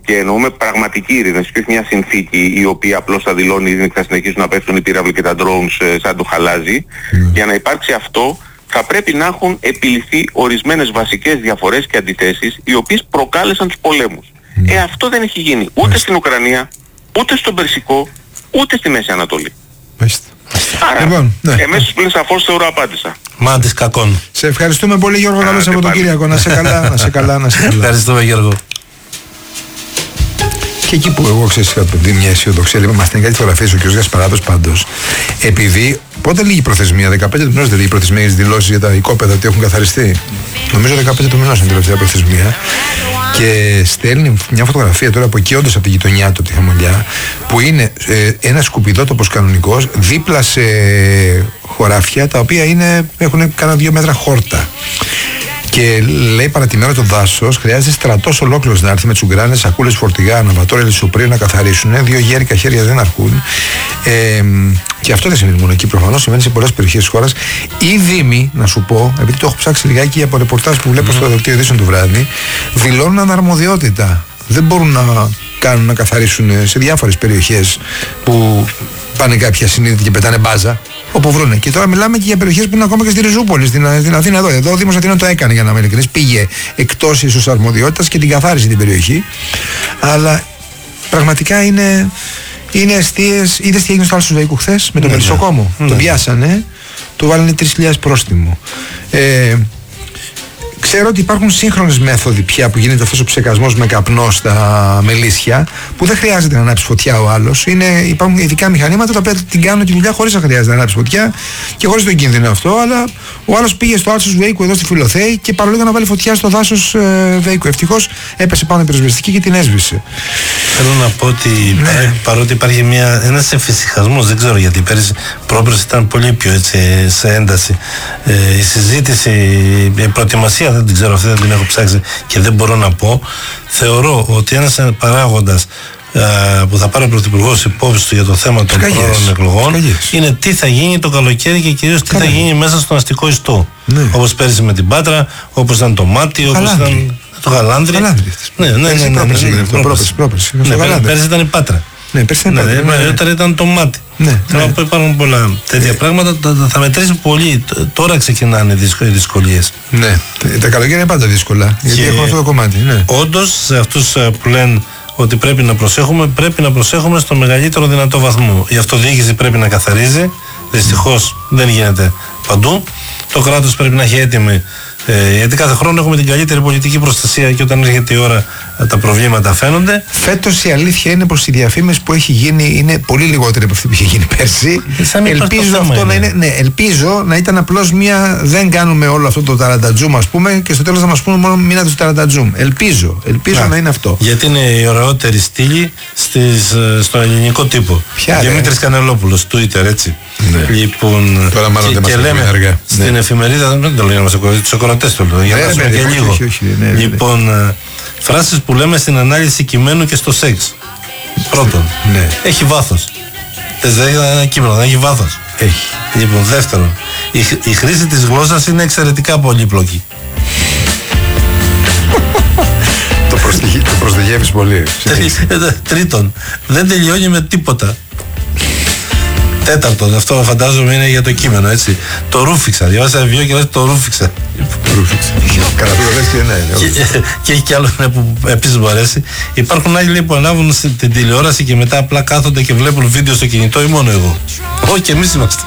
και εννοούμε πραγματική ειρήνευση και όχι μια συνθήκη η οποία απλώς θα δηλώνει ότι θα συνεχίσουν να πέφτουν οι πύραυλοι και τα drones σαν το χαλάζι. Για να υπάρξει αυτό θα πρέπει να έχουν επιληθεί ορισμένες βασικές διαφορές και αντιθέσεις οι οποίες προκάλεσαν τους πολέμους. Αυτό δεν έχει γίνει ούτε στην Ουκρανία, ούτε στον Περσικό, ούτε στη Μέση Ανατολή. Άρα, λοιπόν, εμέσως πλην σαφώς θεωρώ απάντησα. Μάντης κακών. Σε ευχαριστούμε πολύ, Γιώργο. Καλό Σαββατοκύριακο. Να σε καλά, να σε καλά, να σε καλά. Ευχαριστούμε, Γιώργο. Και εκεί που εγώ ξέρω είχα δει μια αισιοδοξία, λοιπόν, μας την κάνει φωτογραφίες ο κ. Γασπαράτος πάντως, επειδή πότε λίγη προθεσμία, 15 του μηνός δεν λίγη προθεσμία για τις δηλώσεις για τα οικόπεδα ότι έχουν καθαριστεί. Νομίζω 15 του μηνός είναι τελευταία προθεσμία. Και στέλνει μια φωτογραφία τώρα από εκεί, όντως από τη γειτονιά του, τη Χαμολιά, που είναι ένα σκουπιδότοπος κανονικός δίπλα σε χωράφια τα οποία έχουν κάνα 2 μέτρα χόρτα. Και λέει παρατημένο το δάσος, χρειάζεται στρατός ολόκληρος να έρθει με τσουγκράνες, σακούλες, φορτηγά, αναβατόρια, λησοπρία να καθαρίσουν. 2 γέρικα χέρια δεν αρκούν. Και αυτό δεν συμβαίνει μόνο εκεί, προφανώς συμβαίνει σε πολλές περιοχές της χώρας. Οι Δήμοι, να σου πω, επειδή το έχω ψάξει λιγάκι από ρεπορτάζ που βλέπω στο δελτίο ειδήσεων του βράδυ, δηλώνουν αναρμοδιότητα. Δεν μπορούν να καθαρίσουν σε διάφορες περιοχές που πάνε κάποια συνείδητη και πετάνε μπάζα. Όπου βρούνε. Και τώρα μιλάμε και για περιοχές που είναι ακόμα και στη Ριζούπολη, στην Αθήνα εδώ. Εδώ ο Δήμος Αθήνων το έκανε, για να είμαι ειλικρινής. Πήγε εκτός ίσως αρμοδιότητας και την καθάρισε την περιοχή. Αλλά πραγματικά είναι αστείες. Είδες τι έγινε στο Άλσος Βέικου χθες με τον Μελισσοκόμο. Τον πιάσανε, του βάλανε 3.000 πρόστιμο. Ξέρω ότι υπάρχουν σύγχρονες μέθοδοι πια που γίνεται αυτός ο ψεκασμός με καπνό στα μελίσια, που δεν χρειάζεται να ανάψει φωτιά ο άλλος. Υπάρχουν ειδικά μηχανήματα τα οποία την κάνουν τη δουλειά χωρίς να χρειάζεται να ανάψει φωτιά και χωρίς τον κίνδυνο αυτό. Αλλά ο άλλος πήγε στο Άλσος Βέικου εδώ στη Φιλοθέη και παρόλο να βάλει φωτιά στο δάσος Βέικου. Ευτυχώς έπεσε πάνω η πυροσβεστική και την έσβησε. Θέλω να πω ότι παρότι υπάρχει ένας εφησυχασμός, δεν ξέρω γιατί πρόπερση ήταν πολύ πιο σε ένταση. Η συζήτηση, η προετοιμασία δεν την ξέρω, αυτή δεν την έχω ψάξει και δεν μπορώ να πω. Θεωρώ ότι ένας παράγοντας που θα πάρει ο Πρωθυπουργός υπόψη του για το θέμα των πρόωρων εκλογών είναι τι θα γίνει το καλοκαίρι και κυρίως τι θα γίνει μέσα στον αστικό ιστό. Όπως πέρυσι με την Πάτρα, όπως ήταν το Μάτι, όπως ήταν το Γαλάνδρι. Πέρυσι ήταν η Πάτρα. Όταν ήταν το Μάτι. Θέλω να πω υπάρχουν πολλά τέτοια πράγματα. Θα μετρήσει πολύ. Τώρα ξεκινάνε οι δυσκολίες. Ναι, τα καλοκαίρια είναι πάντα δύσκολα. Γιατί έχουμε αυτό το κομμάτι. Όντως, σε αυτούς που λένε ότι πρέπει να προσέχουμε στο μεγαλύτερο δυνατό βαθμό. Η αυτοδιοίκηση πρέπει να καθαρίζει. Δυστυχώς δεν γίνεται παντού. Το κράτος πρέπει να έχει έτοιμη. Γιατί κάθε χρόνο έχουμε την καλύτερη πολιτική προστασία και όταν έρχεται η ώρα τα προβλήματα φαίνονται. Φέτος η αλήθεια είναι πως η διαφήμιση που έχει γίνει είναι πολύ λιγότερη από αυτή που είχε γίνει πέρσι. Ελπίζω αυτό να είναι. Ναι, ελπίζω να ήταν απλώς μια. Δεν κάνουμε όλο αυτό το ταραντατζούμ, ας πούμε, και στο τέλος θα μας πούνε μόνο μήνα του ταραντατζούμ. Ελπίζω να είναι αυτό. Γιατί είναι η ωραιότερη στήλη στο ελληνικό τύπο. Δημήτρης Κανελόπουλος, Twitter, έτσι. Ναι. Λοιπόν, τώρα μάλλον δεν μας λέμε αργά. Στην εφημερίδα, δεν το λέω να τους ακροατές το λέω, για να πούμε και λίγο. Λοιπόν, φράσεις που λέμε στην ανάλυση κειμένου και στο σεξ. Πρώτον, έχει βάθος. Δεν έχει ένα κείμενο, δεν έχει βάθος. Έχει. Λοιπόν, δεύτερον, η χρήση της γλώσσας είναι εξαιρετικά πολύπλοκη. Το προσδεγεύεις πολύ. Τρίτον, δεν τελειώνει με τίποτα. Τέταρτον, αυτό φαντάζομαι είναι για το κείμενο, έτσι. Το ρούφιξα. Διάβασα βιβλίο και λέω το ρούφιξα. Και έχει κι άλλο που επίσης μου αρέσει. Υπάρχουν άλλοι που ανάβουν την τηλεόραση και μετά απλά κάθονται και βλέπουν βίντεο στο κινητό ή μόνο εγώ. Όχι, και εμείς είμαστε.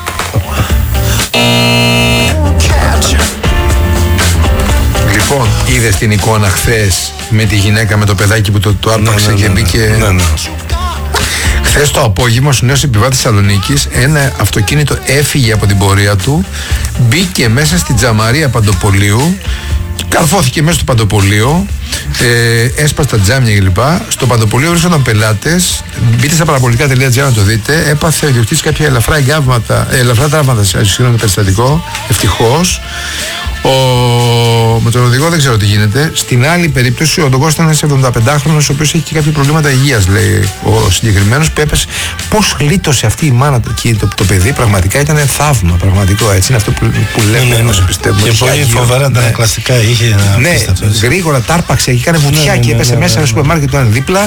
Λοιπόν, είδες την εικόνα χθες με τη γυναίκα με το παιδάκι που το άρπαξε και μπήκε. Χθες το απόγευμα στους νέους επιβάτες Θεσσαλονίκης ένα αυτοκίνητο έφυγε από την πορεία του, μπήκε μέσα στην Τζαμαρία Παντοπολίου, καρφώθηκε μέσα στο Παντοπολείο, έσπασε τα τζάμια κλπ. Στο Παντοπολείο βρίσκονταν πελάτες. Μπείτε στα παραπολιτικά.gr να το δείτε. Έπαθε ο ιδιοκτήτης κάποια ελαφρά τραύματα σε περιστατικό. Ευτυχώς. Με τον οδηγό δεν ξέρω τι γίνεται. Στην άλλη περίπτωση ο οδηγός ήταν ένας 75χρονος, ο οποίος έχει και κάποια προβλήματα υγείας, λέει ο συγκεκριμένος, που έπεσε. Πώς γλίτωσε αυτή η μάνα και το παιδί, πραγματικά ήταν θαύμα. Πραγματικό, έτσι είναι αυτό που λέμε. Και πολύ φοβερά τα κλασικά είχε. Ναι, γρήγορα τάρπαξε και έκανε βουτιά και έπεσε μέσα στο σούπερ μάρκετ που ήταν δίπλα.